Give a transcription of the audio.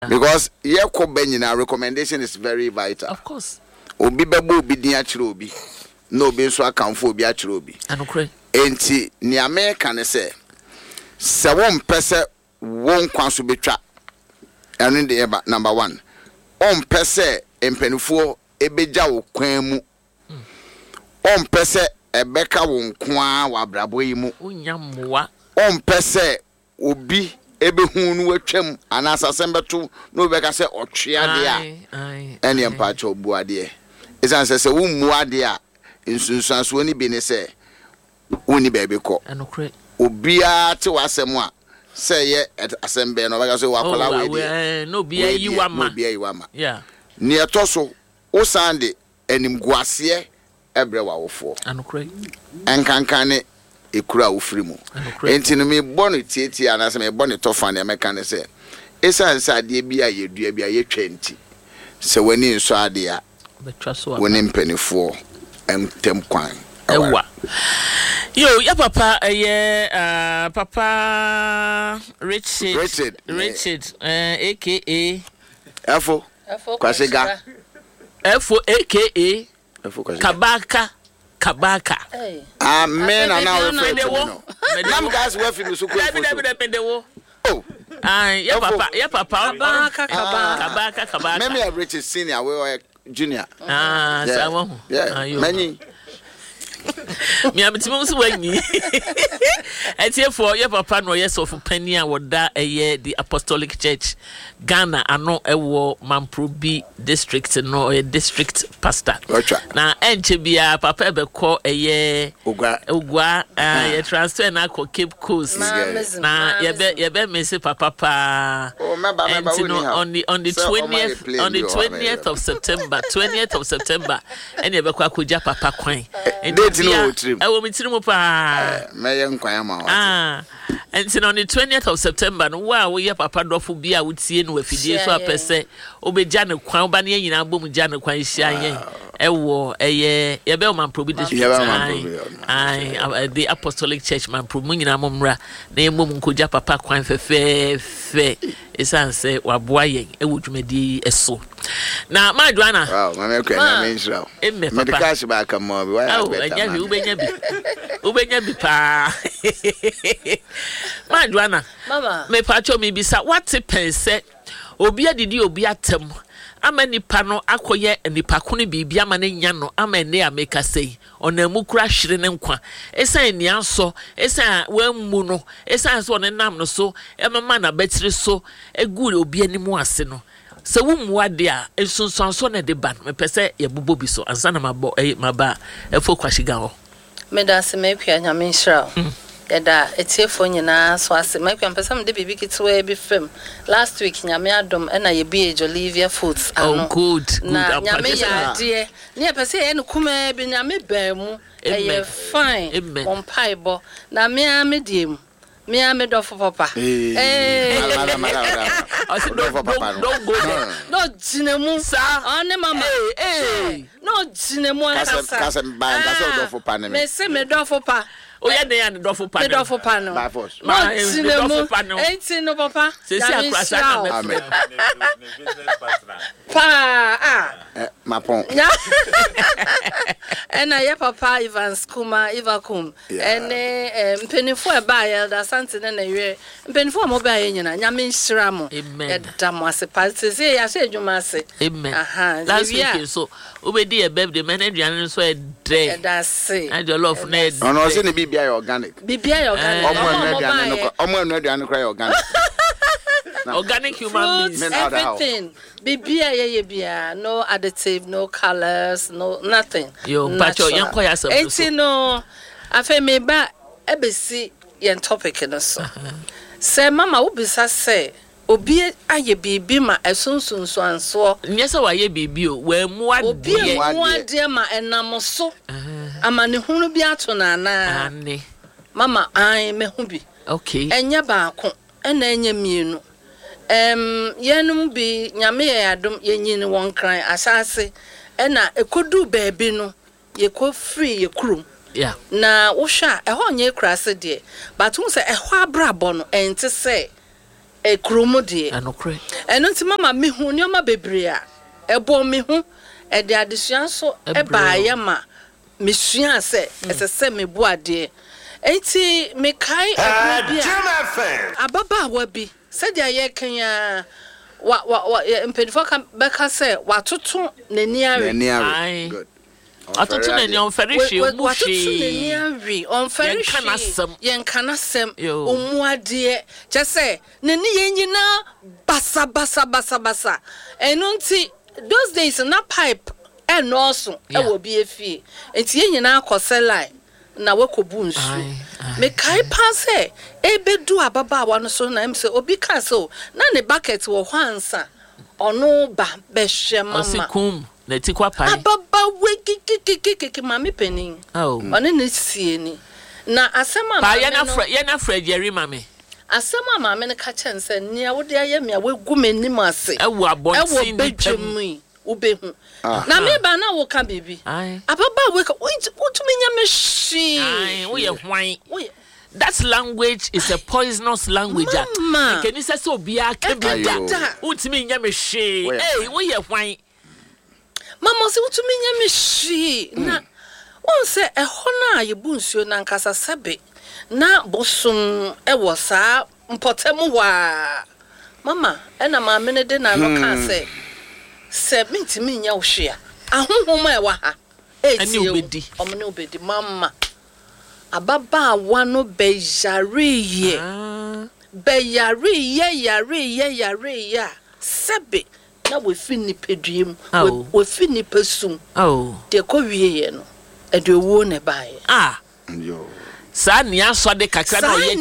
Because your co-benina recommendation is very vital. Of course. Obi bebo obi din achiro obi. No be so account for obi achiro obi. Anokre. Enti ni America ne se won pese won kwanso betwa. Eno de number 1. On pese empenufuo ebeja wo kwan mu. On pese ebeka wo nkoa wa brabo yi mu. Unyamwa. On pese obi ebe hunu watwam anasa sembeto no beka se otwea de a ene empacha obuade e isan se wo muade a nsunsuanso ni bi ne se woni bebe ko anokre obia te wasem a se ye asembe no beka se wakola we no bia yiwama yeah ni etoso wo sande animguase ebre wawofo anokre enkankane ekura ofrimu enti no me bonu tieti anase me bonu tofa na meka ne se esansa ade bia yedua bia yetwa nti se wani nso ade a betwa so woni mpenifo entem kwan ewa yo ya papa papa Richard aka Efo Kwasiga Efo aka Kabaka. Amen. And now I'm guys working in school. Oh, yeah, papa. Kabaka. Maybe I'm Richard Senior, we were junior. Yeah. Many. Me abitimu so wani etiefo ye papa no yes of penny a woda eye the Apostolic Church Ghana ano ewo Mamprobi district no district pastor na enche bia papa ebekọ eye ugwa ye transfer na ko Cape Coast na ye be mesi papa pa on the 20th of September and ye bekọ akoja papa kwan I will meet him pa. May enquire ma. And on the 20th of September, no wow, we have papa dofu bia would see no fidie so apese. Obe jana kwan ba ne nyina bom jana kwan hia yen. Ewo ye be Mamprobi district. The Apostolic Church Mamprobi nyina momra na emom nkoja papa kwan fefe. Esan se waboa yen ewo dwumadi eso. Na ma Joanna. Wow, mama kwen na me Israel. Me de cash back am mo bi why I better. Ubenya bi pa. Ma Joanna. Mama. Me pacho me bisa what pense obi adidi obi atem. Ama nipa no akoye nipa kunu bibia ma ne nya no ama ne ameka sei onamu kura hwere ne nkwa esan ni anso esan wammu no esan so ne nam no so emama na betire so egure obi animu ase no se wumu ade a esunsanso na de ban me pese ye bobo bi so ansa na mabo maba efo Kwasiga ho me da se me pia nya me Israel da etiefo nyina so ase me pia pese me de bibi kitwe bi fam last week nya me adom na ye bi Olivia Foods ano good na nya me ya de ne pese ye no kuma bi nya me ba mu ye fine on paibo na me diem me am do for papa don't go there no jinemu sa on mama no jinemu kasa ba do for papa me se me do for papa oya dey and do for papa me do for papa no by force no jinemu enti no papa se akrasa na amen pa mapon ena ye papa Evans Kuma Ivakum ene mpenifo e ba ya da sante na ye mpenifo mo ba ye nyina nya me nhyira mo e da mo ase party se ya se adwuma ase amen aha last week so obedi e birthday man aduane so e dey da se and your love na ono se ne bibia organic omo anu aduane kra organic organic human beings everything bibia ye bia no additive no colors no nothing yo pacho yanko ya some enti no afa me ba ebesi yen topic no so say mama ubisa say obi aye bibi ma esunsunso anso nyese wa ye bibi o we mu ade obi mu ade ma enam so amane hunu bi ato na na ane mama ai me hu bi okay enya baako ena enya mienu yenum bi nyame ya adom yenyini won kran asase ena ekodu baabi no yeko free yekurum yeah na wo hwa ehonye krase de but wo se ehwa brabo no ente se e kromo de anokre eno nti mama me hu nyoma bebre a ebo me hu e de adesua so e baaye ma me sua se esese me bu ade enti me kai bia ababa wa bi se dia ye kan ya wa mpedifo kan beka se watoto nani awe good atoto nani on ferishi omushi watoto nani awe on ferishi yen kanasem omuade je se nani yenyina basa eno nti those days na pipe and also e wo bi efie enti yenyina akosela na wekobu nsu me kai passe ebedu ababa wa no so na em se obi ka so na ne bucket wo hwansa ono ba behwe mama osikum na tikwa pai ababa we kikikikiki mami penin ono ne sie ni na asema ba ye na fra Jerry mami asema mama ne ka chense nia wo de ayemia we gu menim ase ewo abontin ni pem ubehu na me ba na wo ka baby ababa we ka utumi nya me shi wo ye hwan that language is a poisonous language can you say so bia ka bia utumi nya me shi wo ye hwan mama se utumi nya me shi na won se ehona ye bunsuo na nkasa sebe na bosum ewo saa mpotemu wa mama ena ma me ne de na no ka se mintimi nya wo hwe a ahonhoma e wa ha eni obedi omne obedi mama ababa wa no beyariye ya sebe na we fini pediem we fini pesum de ko wiye no e de wo ne bae yo sa ni aso de kakra na ye